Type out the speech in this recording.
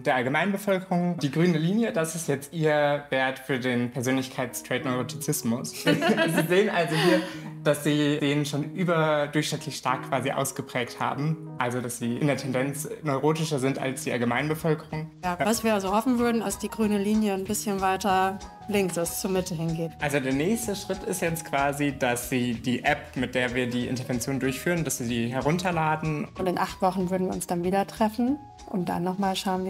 der Allgemeinbevölkerung. Die grüne Linie, das ist jetzt Ihr Wert für den Persönlichkeitstrait Neurotizismus. Sie sehen also hier, dass Sie den schon überdurchschnittlich stark quasi ausgeprägt haben. Also, dass Sie in der Tendenz neurotischer sind als die Allgemeinbevölkerung. Ja, was wir also hoffen würden, dass die grüne Linie ein bisschen weiter links ist, zur Mitte hingeht. Also der nächste Schritt ist jetzt quasi, dass Sie die App, mit der wir die Intervention durchführen, dass Sie die herunterladen. Und in 8 Wochen würden wir uns dann wieder treffen und dann nochmal schauen, wie